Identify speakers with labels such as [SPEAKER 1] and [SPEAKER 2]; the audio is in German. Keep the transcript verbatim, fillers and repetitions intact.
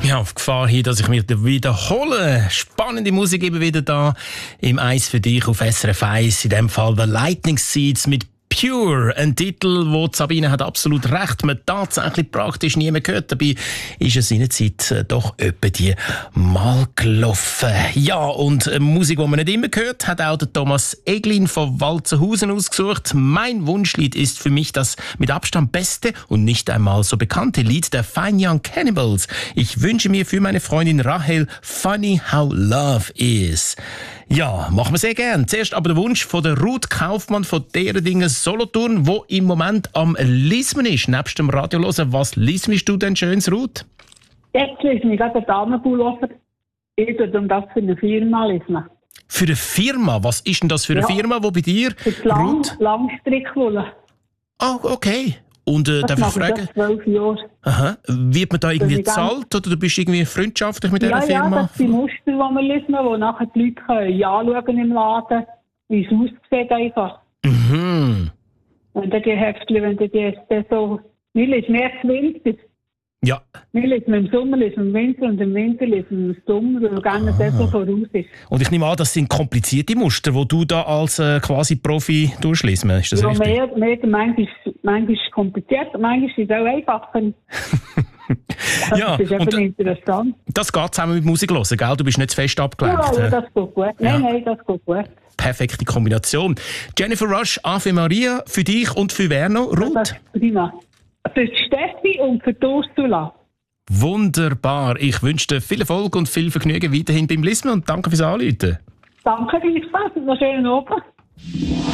[SPEAKER 1] Ja, auf Gefahr hin, dass ich mich wiederhole. Spannende Musik eben wieder da im Eis für dich auf S R F eins. In dem Fall The Lightning Seeds mit Pure, ein Titel, wo Sabine hat absolut recht, man tatsächlich praktisch nie mehr gehört. Dabei ist es in der Zeit doch etwa die mal gelaufen. Ja, und Musik, die man nicht immer hört, hat auch der Thomas Eglin von Walzenhausen ausgesucht. Mein Wunschlied ist für mich das mit Abstand beste und nicht einmal so bekannte Lied der Fine Young Cannibals. Ich wünsche mir für meine Freundin Rahel Funny How Love Is. Ja, machen wir sehr gern. Zuerst aber der Wunsch von der Ruth Kaufmann von Derendingen Solothurn, wo im Moment am Lismen ist, nebst dem Radio hören. Was lismst du denn schönes, Ruth?
[SPEAKER 2] Jetzt lesen wir gerade den Damenpullover. Ich tue um das für eine Firma lesen.
[SPEAKER 1] Für eine Firma? Was ist denn das für eine ja. Firma, wo bei dir,
[SPEAKER 2] für Lang, Ruth? Langstrickwolle.
[SPEAKER 1] Ah, oh, okay. Und äh, darf ich fragen?
[SPEAKER 2] zwölf Jahre.
[SPEAKER 1] Aha. Wird man da irgendwie gezahlt oder du bist irgendwie freundschaftlich mit dieser
[SPEAKER 2] ja,
[SPEAKER 1] Firma?
[SPEAKER 2] Ja, das sind Muster, die wir lesen, wo nachher die Leute können anschauen im Laden, wie es aussieht einfach.
[SPEAKER 1] Mhm.
[SPEAKER 2] Und dann die Heftchen, wenn du die so... Wir lesen mehr Winter.
[SPEAKER 1] Ja.
[SPEAKER 2] Wir lesen im Sommer, lesen im Winter und im Winter lesen im Sommer, weil gerne ah. so voraus ist.
[SPEAKER 1] Und ich nehme an, das sind komplizierte Muster, die du da als äh, quasi Profi durchlesen. Ist das
[SPEAKER 2] ja,
[SPEAKER 1] richtig?
[SPEAKER 2] Mehr, mehr, manchmal, manchmal ist es kompliziert, manchmal ist es auch einfacher.
[SPEAKER 1] Ja,
[SPEAKER 2] das ist eben interessant.
[SPEAKER 1] Das geht zusammen mit Musik hören, gell? Du bist nicht zu fest abgelenkt.
[SPEAKER 2] Ja, ja, das geht gut. Nein, ja. nein, das geht gut.
[SPEAKER 1] Perfekte Kombination. Jennifer Rush, Ave Maria, für dich und für wer noch? Ruth?
[SPEAKER 2] Das ist prima. Für Steffi und für Ursula.
[SPEAKER 1] Wunderbar. Ich wünsche dir viel Erfolg und viel Vergnügen weiterhin beim Lismen und danke fürs Anrufen.
[SPEAKER 2] Danke, gleichfalls. Noch schönen Abend.